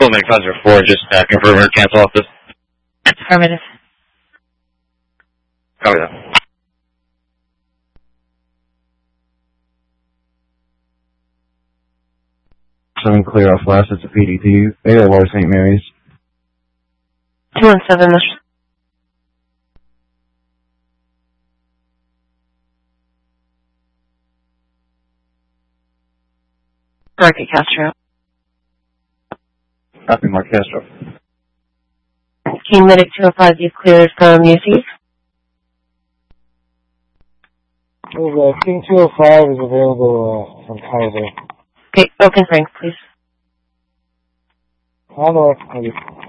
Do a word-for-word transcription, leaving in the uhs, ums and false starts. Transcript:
Still make five zero four, just uh, confirm or cancel off this. Affirmative. Oh, yeah. Seven clear off last, it's a P D T. A O R Saint Mary's. two one seven, Mister Market Castro. Copy, Mark Castro. King Medic two oh five, you've cleared from U C. Uh, King two oh five is available uh, from Kaiser. Okay, open frank, please. Hello.